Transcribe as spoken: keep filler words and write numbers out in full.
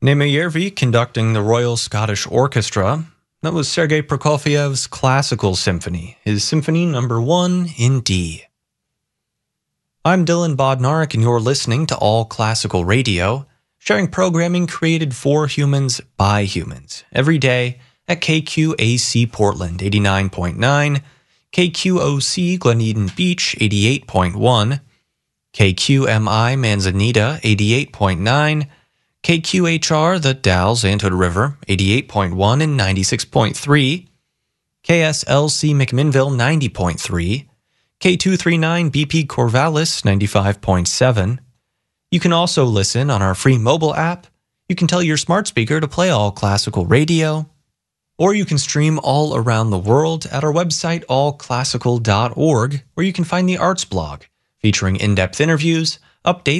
Nemyervi conducting the Royal Scottish Orchestra. That was Sergei Prokofiev's Classical Symphony, his Symphony Number One in D. I'm Dylan Bodnarik, and you're listening to All Classical Radio, sharing programming created for humans by humans every day at K Q A C Portland eighty-nine point nine, K Q O C Glen Eden Beach eighty-eight point one, K Q M I Manzanita eighty-eight point nine, K Q H R The Dalles Anthood River eighty-eight point one and ninety-six point three, K S L C McMinnville ninety point three, K two thirty-nine B P Corvallis ninety-five point seven. You can also listen on our free mobile app. You can tell your smart speaker to play All Classical Radio, or you can stream all around the world at our website all classical dot org, where you can find the Arts blog featuring in-depth interviews, updates,